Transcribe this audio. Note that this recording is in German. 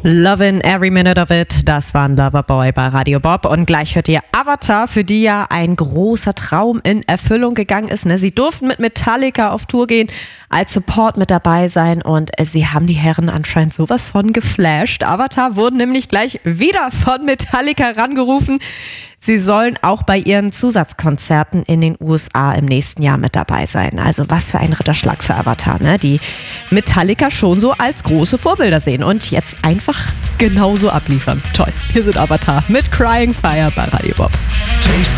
Lovin' Every Minute of It, das war ein Loverboy bei Radio Bob. Und gleich hört ihr Avatar, für die ja ein großer Traum in Erfüllung gegangen ist. Sie durften mit Metallica auf Tour gehen, als Support mit dabei sein und sie haben die Herren anscheinend sowas von geflasht. Avatar wurden nämlich gleich wieder von Metallica rangerufen. Sie sollen auch bei ihren Zusatzkonzerten in den USA im nächsten Jahr mit dabei sein. Also was für ein Ritterschlag für Avatar, ne? Die Metallica schon so als große Vorbilder sehen und jetzt einfach genauso abliefern. Toll, hier sind Avatar mit Crying Fire bei Radio Bob.